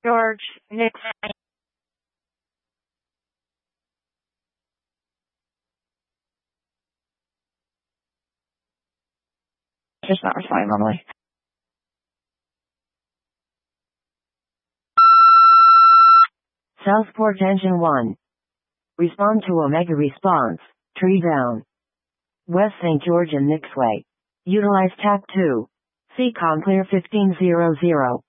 George, Nick. Just not responding normally. Southport Engine 1. Respond to Omega response. Tree down. West St. George and Nixway. Utilize TAP 2. CCOM clear 1500.